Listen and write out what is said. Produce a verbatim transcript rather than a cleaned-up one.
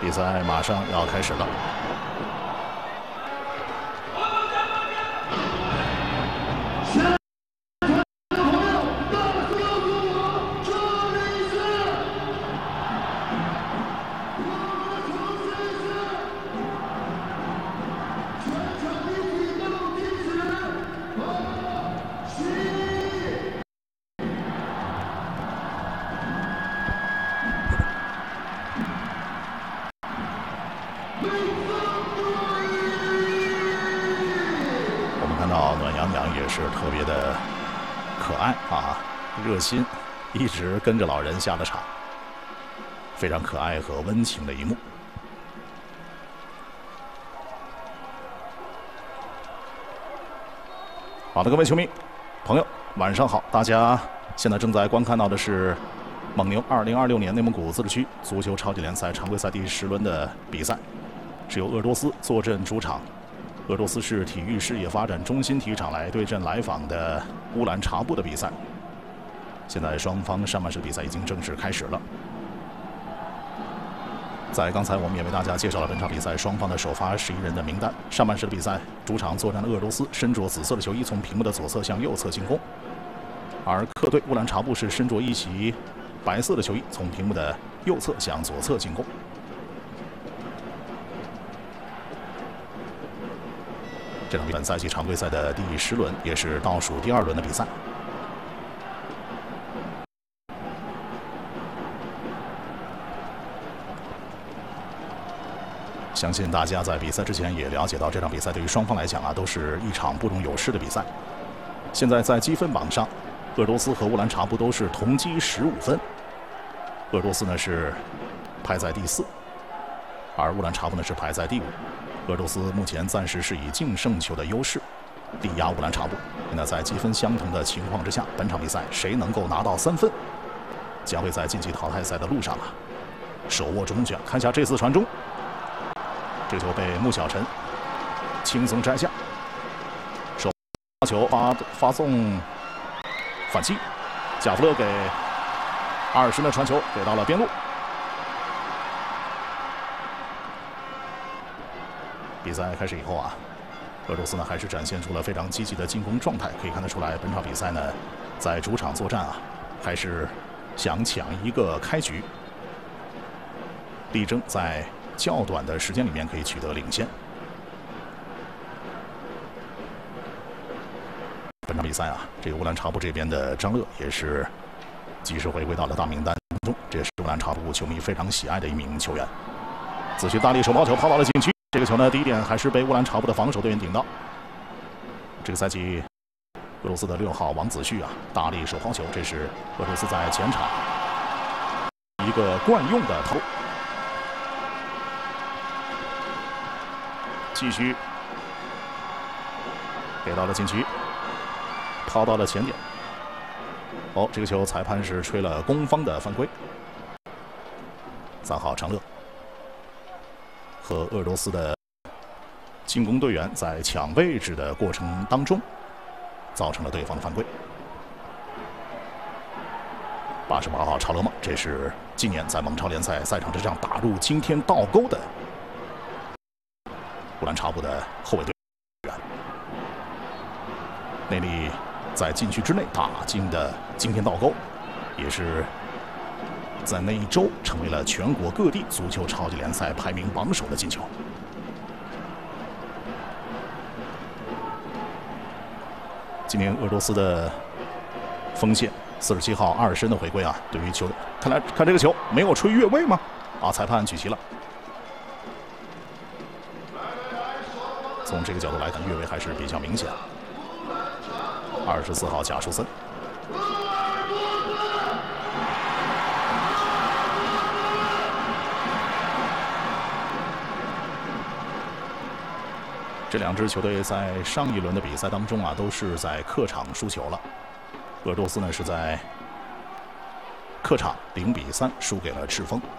比赛马上要开始了。我们看到暖洋洋也是特别的可爱啊，热心，一直跟着老人下了场，非常可爱和温情的一幕。好的，各位球迷朋友，晚上好！大家现在正在观看到的是蒙牛二零二六年内蒙古自治区足球超级联赛常规赛第十轮的比赛，是由鄂多斯坐镇主场。鄂多斯市体育事业发展中心体育场来对阵来访的乌兰察布的比赛。现在双方上半时比赛已经正式开始了。在刚才我们也为大家介绍了本场比赛双方的首发十一人的名单。上半时的比赛，主场作战的鄂多斯身着紫色的球衣，从屏幕的左侧向右侧进攻；而客队乌兰察布是身着一袭白色的球衣，从屏幕的右侧向左侧进攻。这场本赛季常规赛的第十轮，也是倒数第二轮的比赛。相信大家在比赛之前也了解到，这场比赛对于双方来讲啊，都是一场不容有失的比赛。现在在积分榜上，鄂多斯和乌兰察布都是同积十五分，鄂多斯呢是排在第四，而乌兰察布呢是排在第五。鄂多斯目前暂时是以净胜球的优势力压乌兰察布。现在在积分相同的情况之下，本场比赛谁能够拿到三分，将会在晋级淘汰赛的路上啊手握主动权。看一下这次传中，这球被穆晓晨轻松摘下，手球发发送反击，贾弗勒给阿尔什的传球给到了边路。比赛开始以后啊，鄂多斯呢还是展现出了非常积极的进攻状态。可以看得出来，本场比赛呢，在主场作战啊，还是想抢一个开局，力争在较短的时间里面可以取得领先。本场比赛啊，这个乌兰察布这边的张乐也是及时回归到了大名单中，这也是乌兰察布球迷非常喜爱的一名球员。子旭大力手抛球抛到了禁区。这个球呢，第一点还是被乌兰察布的防守队员顶到。这个赛季，俄罗斯的六号王子旭啊，大力手抛球，这是俄罗斯在前场一个惯用的投。继续给到了禁区，抛到了前点。哦，这个球裁判是吹了攻方的犯规。三号长乐和俄罗斯的进攻队员在抢位置的过程当中，造成了对方的犯规。八十八号超勒梦，这是今年在蒙超联赛赛场之上打入惊天倒钩的乌兰察布的后卫队员。内力在禁区之内打进的惊天倒钩，也是在那一周成为了全国各地足球超级联赛排名榜首的进球。今年俄罗斯的锋线四十七号阿尔申的回归啊，对于球，看来看这个球没有吹越位吗？啊，裁判举旗了。从这个角度来看，越位还是比较明显。二十四号贾舒森。这两支球队在上一轮的比赛当中啊，都是在客场输球了。鄂多斯呢是在客场零比三输给了赤峰。